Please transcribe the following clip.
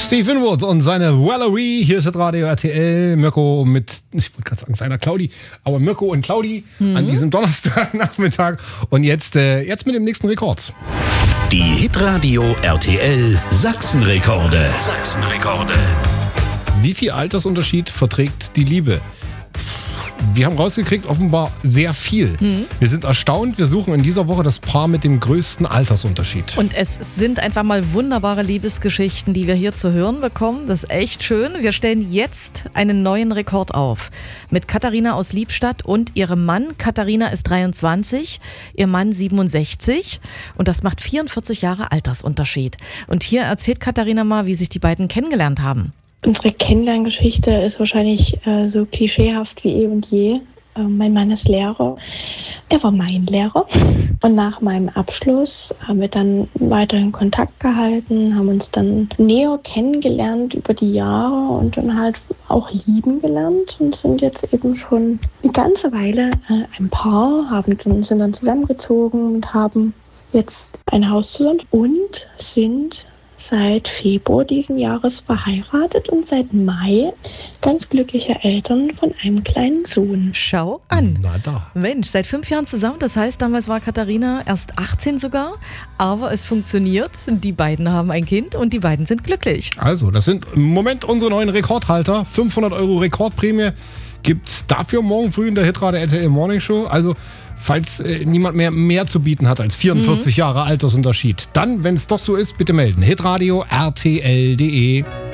Steve Winwood und seine Valerie. Hier ist das Radio RTL. Mirko mit, ich wollte gerade sagen, seiner Claudi, aber Mirko und Claudi an diesem Donnerstagnachmittag. Und jetzt mit dem nächsten Rekord. Die Hitradio RTL Sachsenrekorde. Sachsenrekorde. Wie viel Altersunterschied verträgt die Liebe? Wir haben rausgekriegt, offenbar sehr viel. Wir sind erstaunt. Wir suchen in dieser Woche das Paar mit dem größten Altersunterschied. Und es sind einfach mal wunderbare Liebesgeschichten, die wir hier zu hören bekommen. Das ist echt schön. Wir stellen jetzt einen neuen Rekord auf. Mit Katharina aus Liebstadt und ihrem Mann. Katharina ist 23, ihr Mann 67. Und das macht 44 Jahre Altersunterschied. Und hier erzählt Katharina mal, wie sich die beiden kennengelernt haben. Unsere Kennenlerngeschichte ist wahrscheinlich so klischeehaft wie eh und je. Mein Mann ist Lehrer. Er war mein Lehrer. Und nach meinem Abschluss haben wir dann weiterhin Kontakt gehalten, haben uns dann näher kennengelernt über die Jahre und dann halt auch lieben gelernt und sind jetzt eben schon eine ganze Weile ein Paar, sind dann zusammengezogen und haben jetzt ein Haus zusammen und sind seit Februar diesen Jahres verheiratet und seit Mai ganz glückliche Eltern von einem kleinen Sohn. Schau an. Na da. Mensch, seit 5 Jahren zusammen. Das heißt, damals war Katharina erst 18 sogar. Aber es funktioniert. Die beiden haben ein Kind und die beiden sind glücklich. Also, das sind im Moment unsere neuen Rekordhalter. 500 € Rekordprämie gibt's dafür morgen früh in der Hitradio RTL Morning Show. Also, falls niemand mehr zu bieten hat als 44 Jahre Altersunterschied, dann, wenn es doch so ist, bitte melden. hitradio rtl.de